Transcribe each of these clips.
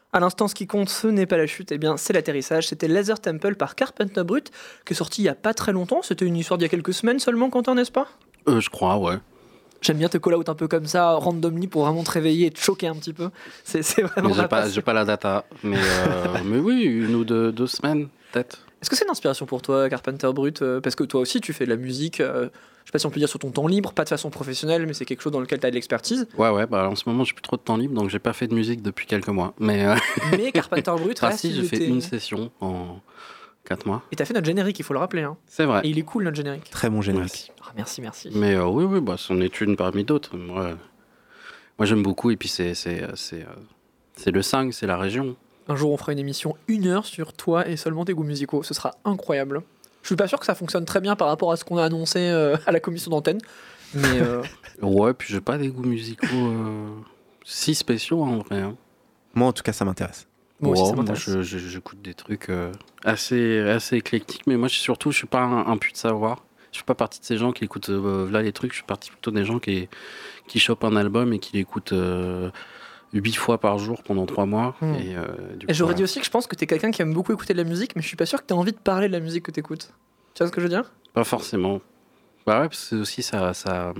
À l'instant, ce qui compte, ce n'est pas la chute, eh bien, c'est l'atterrissage. C'était Laser Temple par Carpenter Brut, qui est sorti il y a pas très longtemps. C'était une histoire d'il y a quelques semaines seulement, Quentin, n'est-ce pas ? Je crois, ouais. J'aime bien te call out un peu comme ça, randomly, pour vraiment te réveiller et te choquer un petit peu. C'est vraiment Mais j'ai pas la data. Mais oui, 1 ou 2 semaines, peut-être. Est-ce que c'est une inspiration pour toi, Carpenter Brut ? Parce que toi aussi, tu fais de la musique, je sais pas si on peut dire sur ton temps libre, pas de façon professionnelle, mais c'est quelque chose dans lequel tu as de l'expertise. Ouais, bah en ce moment, j'ai plus trop de temps libre, donc j'ai pas fait de musique depuis quelques mois. Mais Carpenter Brut reste... si, j'ai fait une session en 4 mois. Et t'as fait notre générique, il faut le rappeler. Hein. C'est vrai. Et il est cool, notre générique. Très bon générique. Merci. Mais oui, bah, c'en est une parmi d'autres. Moi, j'aime beaucoup, et puis c'est le 5, c'est la région. Un jour, on fera une émission 1 heure sur toi et seulement tes goûts musicaux. Ce sera incroyable. Je suis pas sûr que ça fonctionne très bien par rapport à ce qu'on a annoncé à la commission d'antenne. Mais Ouais, puis j'ai pas des goûts musicaux si spéciaux en vrai. Hein. Moi, en tout cas, ça m'intéresse. moi aussi, ça Moi, m'intéresse. j'écoute des trucs assez éclectiques, mais moi, surtout, je suis pas un puits de savoir. Je fais pas partie de ces gens qui écoutent là les trucs. Je suis partie plutôt des gens qui chopent un album et qui l'écoutent 8 fois par jour pendant 3 mois. Et j'aurais dit aussi que je pense que t'es quelqu'un qui aime beaucoup écouter de la musique, mais je suis pas sûr que t'aies envie de parler de la musique que t'écoutes. Tu vois ce que je veux dire ? Pas forcément. Bah ouais, parce que aussi ça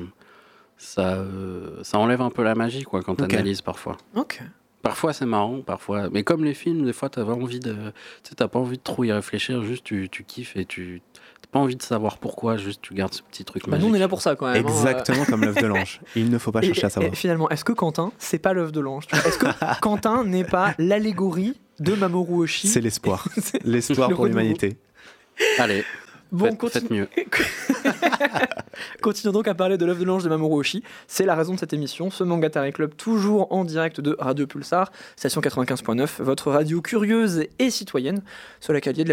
enlève un peu la magie quoi quand t'analyses parfois. Ok. Parfois c'est marrant, parfois. Mais comme les films, des fois t'as pas envie de trop y réfléchir, juste tu kiffes et t'as pas envie de savoir pourquoi, juste tu gardes ce petit truc magique. Nous on est là pour ça quand même. Exactement comme l'œuf de l'ange. Il ne faut pas chercher à savoir. Et finalement, est-ce que Quentin, c'est pas l'œuf de l'ange ? Est-ce que Quentin n'est pas l'allégorie de Mamoru Oshii ? C'est l'espoir. L'espoir Le pour renouveau. l'humanité. Allez, faites mieux. Continuons donc à parler de l'œuvre de l'ange de Mamoru Oshii. C'est la raison de cette émission, ce Mangatari Club, toujours en direct de Radio Pulsar, station 95.9, votre radio curieuse et citoyenne, sur laquelle il y a de la